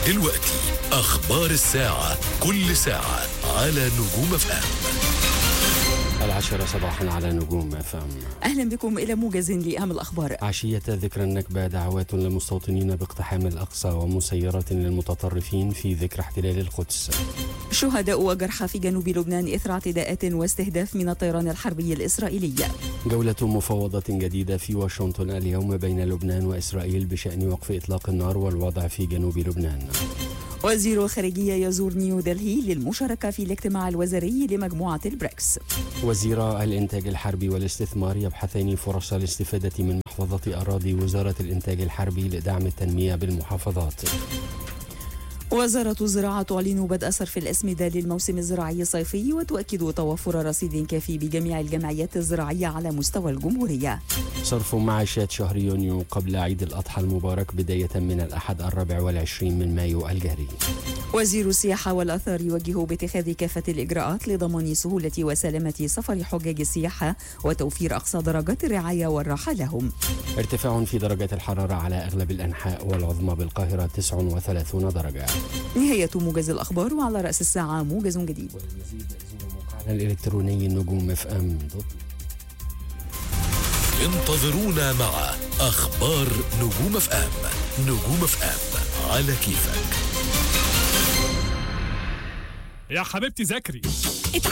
دلوقتي أخبار الساعة، كل ساعة على نجوم اف ام. 10 صباحا على نجوم اف ام. أهلا بكم إلى موجز لأهم الأخبار. عشية ذكرى النكبة دعوات للمستوطنين باقتحام الأقصى ومسيرات للمتطرفين في ذكرى احتلال القدس. شهداء وجرحى في جنوب لبنان إثر اعتداءات واستهداف من الطيران الحربي الإسرائيلي. جولة مفاوضات جديدة في واشنطن اليوم بين لبنان وإسرائيل بشأن وقف إطلاق النار والوضع في جنوب لبنان. وزير الخارجية يزور نيودلهي للمشاركة في الاجتماع الوزاري لمجموعة البريكس. وزير الإنتاج الحربي والاستثمار يبحثان فرص الاستفادة من محفظة أراضي وزارة الإنتاج الحربي لدعم التنمية بالمحافظات. وزارة الزراعة تعلن بدء صرف الأسمدة للموسم الزراعي الصيفي وتؤكد توفر رصيد كافي بجميع الجمعيات الزراعية على مستوى الجمهورية. صرف معاشات شهر يونيو قبل عيد الأضحى المبارك بداية من الأحد 24 من مايو الجاري. وزير السياحة والآثار يوجه باتخاذ كافة الإجراءات لضمان سهولة وسلامة سفر حجاج السياحة وتوفير أقصى درجات الرعاية والراحة لهم. ارتفاع في درجات الحرارة على أغلب الأنحاء والعظمى بالقاهرة 39 درجة. نهاية موجز الأخبار، وعلى رأس الساعة موجز جديد. وللمزيد زوروا موقعنا الإلكتروني نجوم اف ام. انتظرونا مع أخبار نجوم اف ام. نجوم اف ام على كيفك. يا حبيبتي ذاكري.